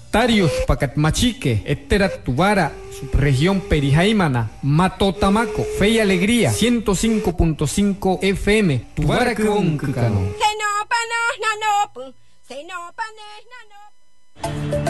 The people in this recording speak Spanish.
Tarius Pacatmachique, Etterat Tubara, subregión Perijaimana, Matotamaco, Fe y Alegría, 105.5 FM, Tubara Kuonkano.